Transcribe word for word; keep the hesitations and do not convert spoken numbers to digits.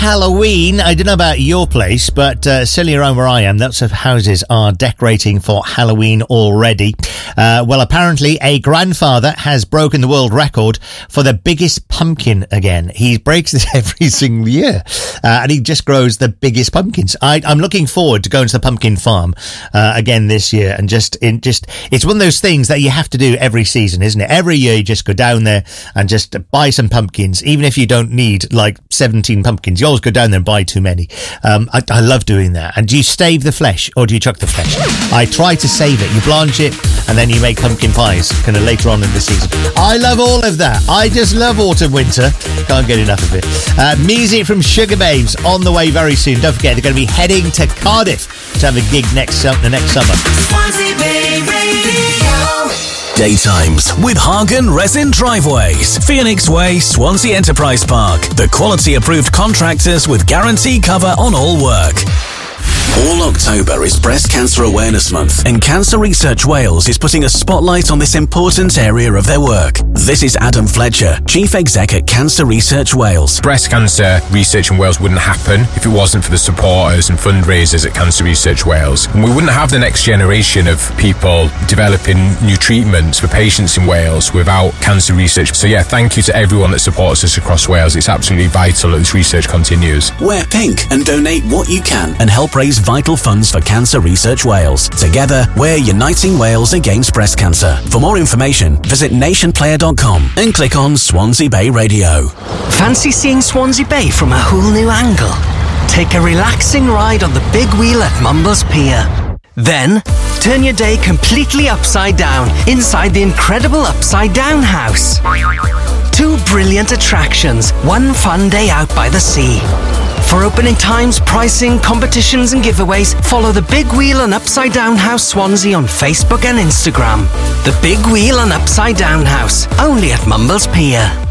Halloween. I don't know about your place, but uh, certainly around where I am, lots of houses are decorating for Halloween already. Uh, well, apparently a grandfather has broken the world record for the biggest pumpkin again. He breaks this every single year, uh, and he just grows the biggest pumpkins. I, I'm looking forward to going to the pumpkin farm uh, again this year, and just in just it's one of those things that you have to do every season, isn't it? Every year you just go down there and just buy some pumpkins, even if you don't need like seventeen pumpkins. You always go down there and buy too many. Um, I, I love doing that. And do you stave the flesh or do you chuck the flesh? I try to save it. You blanch it and then you make pumpkin pies kind of later on in the season. I love all of that. I just love autumn, winter. Can't get enough of it. Uh, music from Sugar Babes on the way very soon. Don't forget, they're going to be heading to Cardiff to have a gig next, uh, the next summer. Swansea Bay Radio. Daytimes with Hagen Resin Driveways, Phoenix Way, Swansea Enterprise Park. The quality approved contractors with guarantee cover on all work. All October is Breast Cancer Awareness Month, and Cancer Research Wales is putting a spotlight on this important area of their work. This is Adam Fletcher, Chief Exec at Cancer Research Wales. Breast cancer research in Wales wouldn't happen if it wasn't for the supporters and fundraisers at Cancer Research Wales. And we wouldn't have the next generation of people developing new treatments for patients in Wales without cancer research. So yeah, thank you to everyone that supports us across Wales. It's absolutely vital that this research continues. Wear pink and donate what you can and help raise vital funds for Cancer Research Wales. Together, we're uniting Wales against breast cancer. For more information, visit nation player dot com and click on Swansea Bay Radio. Fancy seeing Swansea Bay from a whole new angle? Take a relaxing ride on the big wheel at Mumbles Pier. Then, turn your day completely upside down inside the incredible Upside Down House. Two brilliant attractions, one fun day out by the sea. For opening times, pricing, competitions and giveaways, follow The Big Wheel and Upside Down House Swansea on Facebook and Instagram. The Big Wheel and Upside Down House, only at Mumbles Pier.